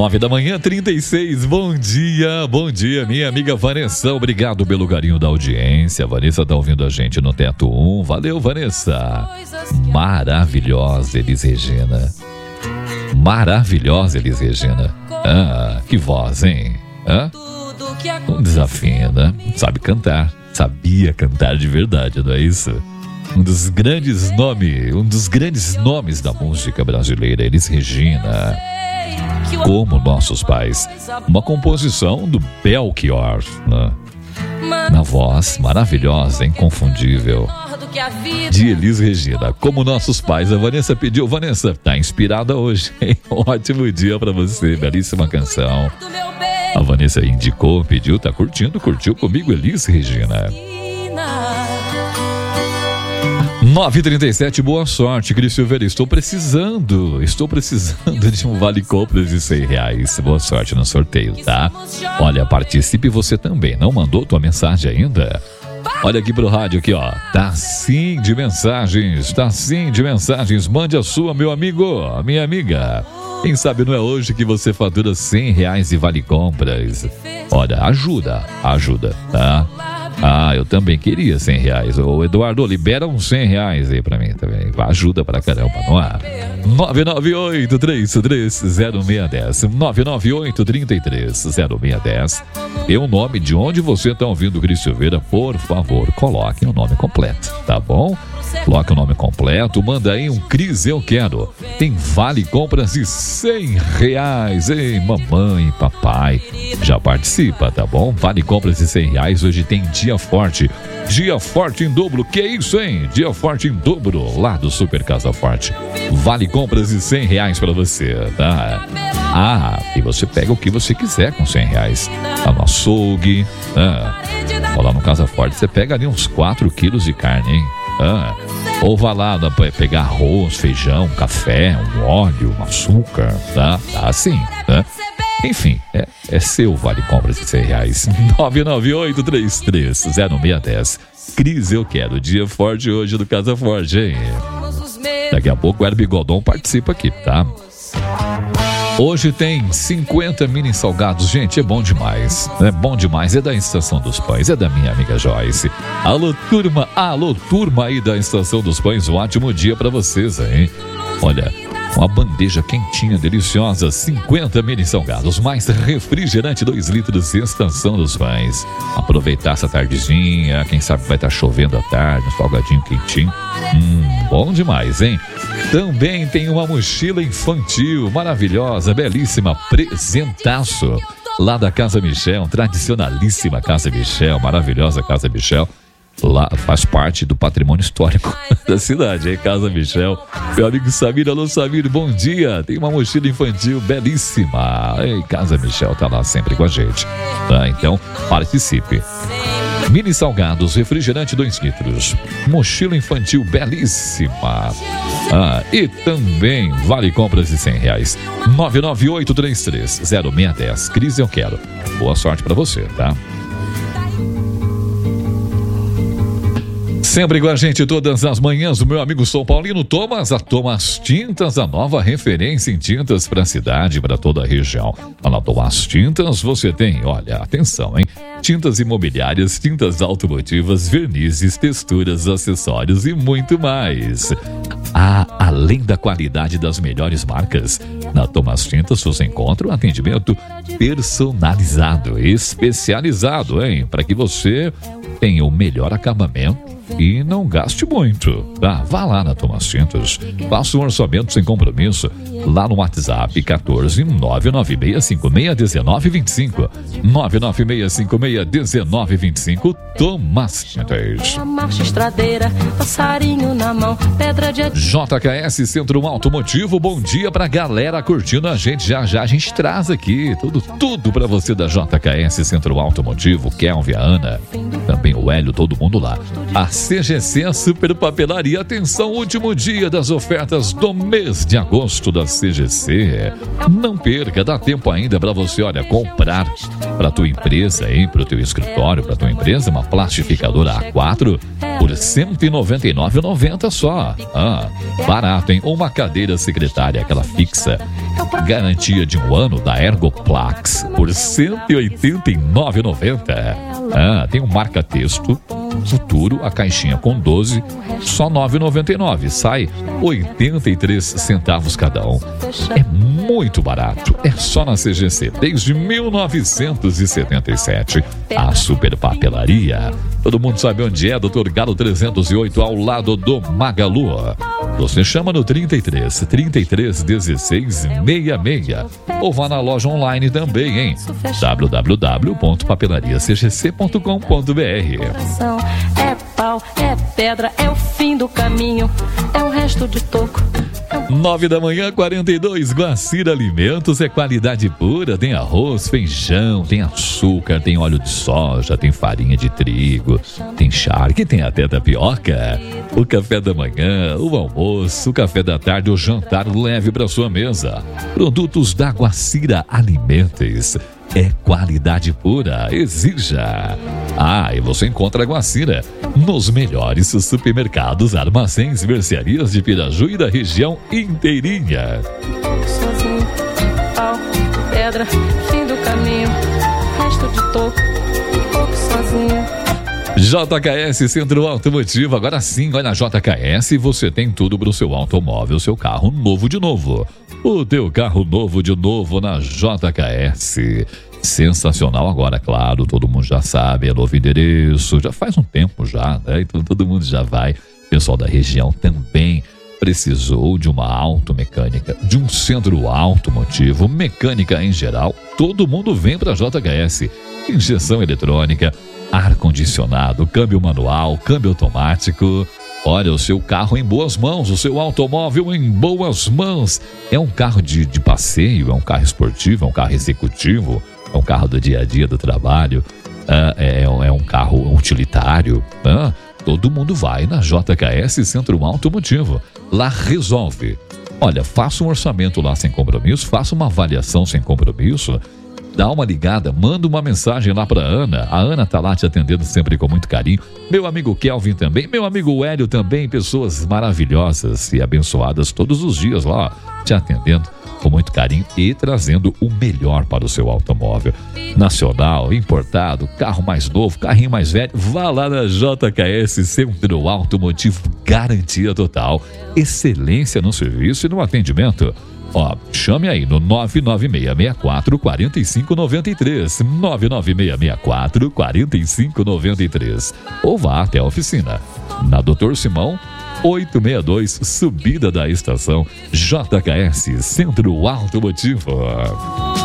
9h36, bom dia, minha amiga Vanessa, obrigado pelo carinho da audiência. A Vanessa tá ouvindo a gente no Teto 1, valeu, Vanessa. Maravilhosa, Elis Regina. Que voz, hein? Não desafina, sabe cantar, sabia cantar de verdade, não é isso? Um dos grandes nomes da música brasileira, Elis Regina. Como Nossos Pais, uma composição do Belchior, né? Na voz maravilhosa, inconfundível de Elis Regina. Como Nossos Pais. A Vanessa pediu. Vanessa, tá inspirada hoje, hein? Ótimo dia pra você, belíssima canção. A Vanessa indicou, pediu, tá curtiu comigo, Elis Regina. 9h37, boa sorte, Cris Silveira. Estou precisando de um vale compras de R$100. Boa sorte no sorteio, tá? Olha, participe você também. Não mandou tua mensagem ainda? Olha aqui pro rádio aqui, ó. Tá sim de mensagens. Mande a sua, meu amigo, minha amiga. Quem sabe não é hoje que você fatura R$100 e vale compras. Olha, ajuda, tá? Eu também queria R$100. Ô, Eduardo, libera uns R$100 aí pra mim também. Ajuda pra caramba, não é? 998-33-0610. 998-33-0610. E o nome de onde você tá ouvindo o Cris Silveira, por favor, coloque o nome completo, tá bom? Coloque o nome completo, manda aí um Cris, eu quero. Tem vale compras de R$100, hein? Mamãe e papai já participa, tá bom? Vale compras de R$100, hoje tem Dia Forte em dobro, que é isso, hein? Dia Forte em dobro, lá do Super Casa Forte. Vale compras de R$100 pra você, tá? E você pega o que você quiser com R$100. Tá no açougue, lá no Casa Forte, você pega ali uns 4 quilos de carne, hein? Ou vá lá pegar arroz, feijão, café, um óleo, um açúcar, tá? Assim, né? Enfim, é seu vale compras de R$100. 998-33-0610. Cris, eu quero. Dia forte hoje do Casa Forte, hein? Daqui a pouco o Herbie Godon participa aqui, tá? Hoje tem 50 mini salgados. Gente, é bom demais. É bom demais. É da Estação dos Pães. É da minha amiga Joyce. Alô, turma aí da Estação dos Pães. Um ótimo dia pra vocês, hein? Olha, uma bandeja quentinha, deliciosa. 50 mini salgados. Mais refrigerante 2 litros. Estação dos Pães. Aproveitar essa tardezinha. Quem sabe vai estar chovendo à tarde. Um salgadinho quentinho. Bom demais, hein? Também tem uma mochila infantil maravilhosa, belíssima, presentaço. Lá da Casa Michel, tradicionalíssima Casa Michel, maravilhosa Casa Michel. Lá faz parte do patrimônio histórico da cidade, hein? Casa Michel. Meu amigo Samir, alô Samir, bom dia. Tem uma mochila infantil belíssima. Ei, Casa Michel tá lá sempre com a gente. Tá? Então, participe. Mini salgados, refrigerante 2 litros. Mochila infantil belíssima. E também vale compras de R$100. 998-33-0610. Cris, eu quero. Boa sorte pra você, tá? Sempre com a gente todas as manhãs, o meu amigo São Paulino Thomas, a Thomas Tintas, a nova referência em tintas para a cidade e para toda a região. Na Thomas Tintas você tem, olha, atenção, hein? Tintas imobiliárias, tintas automotivas, vernizes, texturas, acessórios e muito mais. Além da qualidade das melhores marcas, na Thomas Tintas você encontra um atendimento personalizado, especializado, hein? Para que você tenha o melhor acabamento e não gaste muito, tá? Vá lá na Thomas Tintas, faça um orçamento sem compromisso, lá no WhatsApp 14 996561925, 996561925, Thomas Tintas. Marcha estradeira, passarinho na mão, pedra de... JKS Centro Automotivo, bom dia pra galera curtindo a gente, já a gente traz aqui tudo pra você da JKS Centro Automotivo, Kelvin, a Ana, também o Hélio, todo mundo lá. A CGC, a Super Papelaria, atenção, último dia das ofertas do mês de agosto da CGC. Não perca, dá tempo ainda para você, olha, comprar para tua empresa, hein, para o teu escritório, para tua empresa, uma plastificadora A4 por R$ 199,90 só. Barato, hein? Uma cadeira secretária, aquela fixa, Garantia de 1 ano da Ergoplax por R$ 189,90. Tem um marca-texto Futuro, a caixinha com 12, só R$ 9,99. Sai 83 centavos cada um. É muito barato. É só na CGC. Desde 1977. A Super Papelaria. Todo mundo sabe onde é, Dr. Galo 308, ao lado do Magalu. Você chama no 33 16 66 ou vá na loja online também, hein? www.papelariacgc.com.br. É pau, é pedra, é o fim do caminho, é um resto de toco. 9 da manhã, 42. Guacira Alimentos é qualidade pura. Tem arroz, feijão, tem açúcar, tem óleo de soja, tem farinha de trigo, tem charque, tem até tapioca. O café da manhã, o almoço, o café da tarde, o jantar leve para sua mesa. Produtos da Guacira Alimentos. É qualidade pura, exija. E você encontra a Guacira nos melhores supermercados, armazéns, mercearias de Piraju e da região inteirinha. Sozinho, pau, pedra, fim do caminho, resto de toco, pouco sozinho. JKS Centro Automotivo, agora sim, olha, na JKS você tem tudo para o seu automóvel, seu carro novo de novo. O teu carro novo de novo na JKS. Sensacional agora, claro, todo mundo já sabe, é novo endereço, já faz um tempo já, né? Então todo mundo já vai. O pessoal da região também precisou de uma automecânica, de um centro automotivo, mecânica em geral. Todo mundo vem para a JKS. Injeção eletrônica, ar-condicionado, câmbio manual, câmbio automático. Olha, o seu carro em boas mãos, o seu automóvel em boas mãos. É um carro de passeio, é um carro esportivo, é um carro executivo, é um carro do dia a dia do trabalho, é um carro utilitário. Todo mundo vai na JKS Centro Automotivo. Lá resolve. Olha, faça um orçamento lá sem compromisso, faça uma avaliação sem compromisso. Dá uma ligada, manda uma mensagem lá pra Ana. A Ana tá lá te atendendo sempre com muito carinho. Meu amigo Kelvin também, meu amigo Hélio também. Pessoas maravilhosas e abençoadas todos os dias lá, te atendendo com muito carinho e trazendo o melhor para o seu automóvel. Nacional, importado, carro mais novo, carrinho mais velho. Vá lá na JKS Centro Automotivo. Garantia total. Excelência no serviço e no atendimento. Chame aí no 99664-4593, 99664-4593, ou vá até a oficina, na Dr. Simão, 862, subida da estação, JKS Centro Automotivo.